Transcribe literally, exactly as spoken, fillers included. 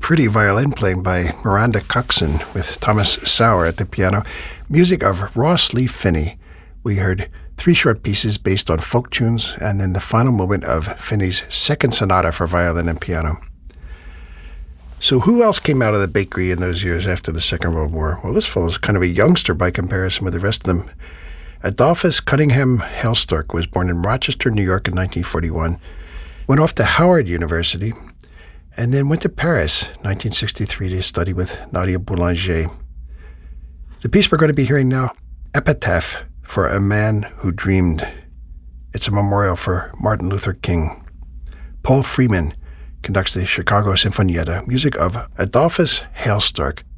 pretty violin playing by Miranda Coxon with Thomas Sauer at the piano. Music of Ross Lee Finney. We heard three short pieces based on folk tunes, and then the final movement of Finney's second sonata for violin and piano. So who else came out of the bakery in those years after the Second World War? Well, this fellow's kind of a youngster by comparison with the rest of them. Adolphus Cunningham Hailstork was born in Rochester, New York in nineteen forty-one, went off to Howard University, and then went to Paris, nineteen sixty-three, to study with Nadia Boulanger. The piece we're going to be hearing now, Epitaph for a Man Who Dreamed. It's a memorial for Martin Luther King. Paul Freeman conducts the Chicago Sinfonietta, music of Adolphus Hailstork.